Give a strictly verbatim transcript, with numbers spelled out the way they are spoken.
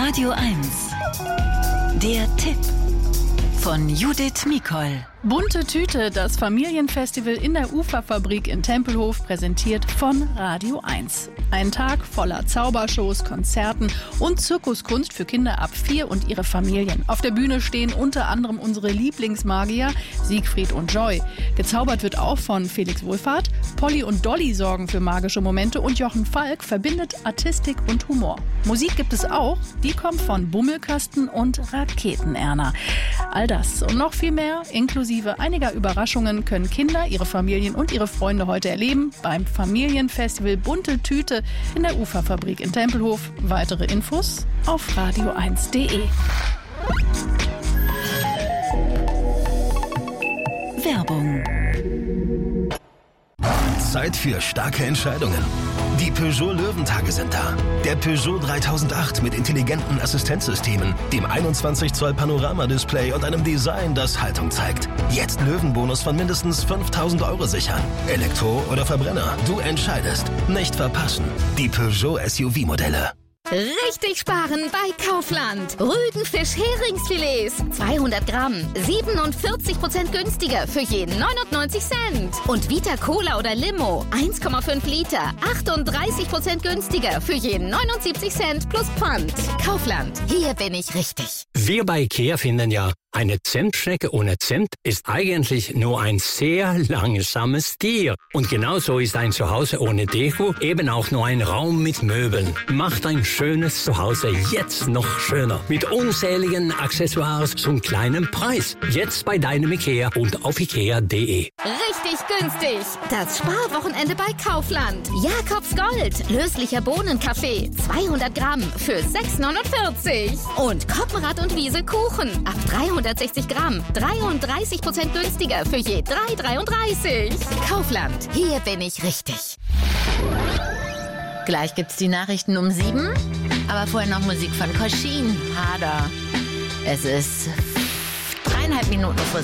Radio eins. Der Tipp von Judith Mikol. Bunte Tüte, das Familienfestival in der Uferfabrik in Tempelhof, präsentiert von Radio eins. Ein Tag voller Zaubershows, Konzerten und Zirkuskunst für Kinder ab vier und ihre Familien. Auf der Bühne stehen unter anderem unsere Lieblingsmagier Siegfried und Joy. Gezaubert wird auch von Felix Wohlfahrt. Polly und Dolly sorgen für magische Momente und Jochen Falk verbindet Artistik und Humor. Musik gibt es auch, die kommt von Bummelkasten und Raketenerna. All das und noch viel mehr, inklusive einiger Überraschungen, können Kinder, ihre Familien und ihre Freunde heute erleben beim Familienfestival Bunte Tüte in der Uferfabrik in Tempelhof. Weitere Infos auf radio eins punkt de. Werbung. Zeit für starke Entscheidungen. Die Peugeot Löwentage sind da. Der Peugeot dreitausendacht mit intelligenten Assistenzsystemen, dem einundzwanzig Zoll Panoramadisplay und einem Design, das Haltung zeigt. Jetzt Löwenbonus von mindestens fünftausend Euro sichern. Elektro oder Verbrenner, du entscheidest. Nicht verpassen. Die Peugeot S U V-Modelle. Richtig sparen bei Kaufland. Rügenfisch Heringsfilets. zweihundert Gramm. siebenundvierzig Prozent günstiger für jeden neunundneunzig Cent. Und Vita Cola oder Limo. eins Komma fünf Liter. achtunddreißig Prozent günstiger für jeden neunundsiebzig Cent plus Pfand. Kaufland. Hier bin ich richtig. Wir bei IKEA finden ja, eine Zentschnecke ohne Cent ist eigentlich nur ein sehr langsames Tier. Und genauso ist ein Zuhause ohne Deko eben auch nur ein Raum mit Möbeln. Macht ein schönes Zuhause jetzt noch schöner. Mit unzähligen Accessoires zum kleinen Preis. Jetzt bei deinem IKEA und auf ikea punkt de. Richtig günstig. Das Sparwochenende bei Kaufland. Jakobs Gold. Löslicher Bohnenkaffee. zweihundert Gramm für sechs neunundvierzig. Und Koppenrad und Wiese Kuchen. Ab dreihundertsechzig Gramm. dreiunddreißig Prozent günstiger für je drei dreiunddreißig. Kaufland. Hier bin ich richtig. Gleich gibt's die Nachrichten um sieben. Aber vorher noch Musik von Koschin. Hader. Es ist dreieinhalb Minuten vor